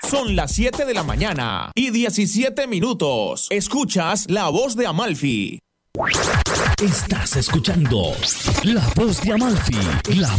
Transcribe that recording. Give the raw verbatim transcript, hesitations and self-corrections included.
Son las siete de la mañana y diecisiete minutos. Escuchas La Voz de Amalfi. Estás escuchando La Voz de Amalfi, la